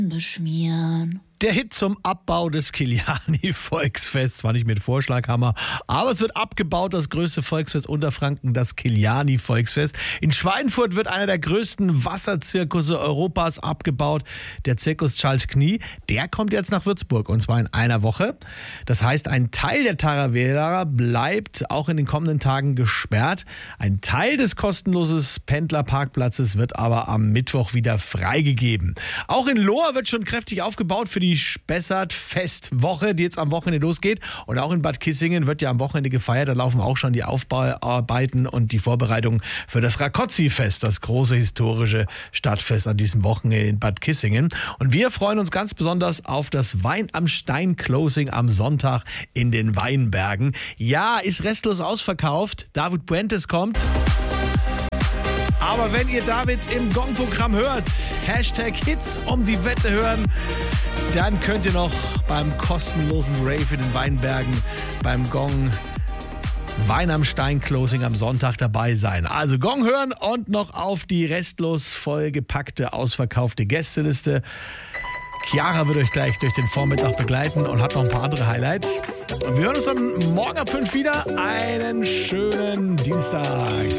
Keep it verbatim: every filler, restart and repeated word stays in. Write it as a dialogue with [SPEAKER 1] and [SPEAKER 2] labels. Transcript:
[SPEAKER 1] beschmieren.
[SPEAKER 2] Der Hit zum Abbau des Kiliani-Volksfest. Zwar nicht mit Vorschlaghammer, aber es wird abgebaut, das größte Volksfest Unterfranken, das Kiliani-Volksfest. In Schweinfurt wird einer der größten Wasserzirkusse Europas abgebaut. Der Zirkus Charles Knie, der kommt jetzt nach Würzburg und zwar in einer Woche. Das heißt, ein Teil der Taravera bleibt auch in den kommenden Tagen gesperrt. Ein Teil des kostenlosen Pendlerparkplatzes wird aber am Mittwoch wieder freigegeben. Auch in Lohr wird schon kräftig aufgebaut für die Spessart-Festwoche, die jetzt am Wochenende losgeht. Und auch in Bad Kissingen wird ja am Wochenende gefeiert. Da laufen auch schon die Aufbauarbeiten und die Vorbereitungen für das Rákóczi-Fest, das große historische Stadtfest an diesem Wochenende in Bad Kissingen. Und wir freuen uns ganz besonders auf das Wein am Stein-Closing am Sonntag in den Weinbergen. Ja, ist restlos ausverkauft. David Puentes kommt. Aber wenn ihr David im Gong-Programm hört, Hashtag Hits um die Wette hören, dann könnt ihr noch beim kostenlosen Rave in den Weinbergen beim Gong Wein am Stein Closing am Sonntag dabei sein. Also Gong hören und noch auf die restlos vollgepackte, ausverkaufte Gästeliste. Chiara wird euch gleich durch den Vormittag begleiten und hat noch ein paar andere Highlights. Und wir hören uns dann morgen ab fünf wieder. Einen schönen Dienstag.